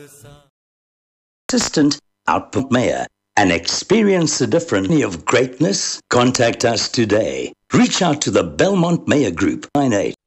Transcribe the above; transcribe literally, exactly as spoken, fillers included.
Assistant Output Mayor and experience the difference of greatness. Contact us today. Reach out to the Belmont Mayor Group nine eight